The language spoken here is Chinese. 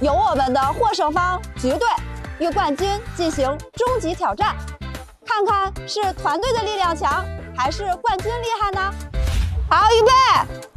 由我们的获胜方橘队与冠军进行终极挑战，看看是团队的力量强，还是冠军厉害呢？好，预备。